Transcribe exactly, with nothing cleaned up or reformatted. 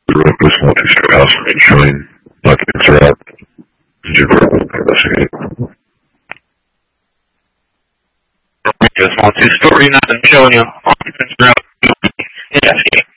The rope was not to show house and showing buckets wrapped. Jibber will investigate. Just want to story not showing you. Investigate.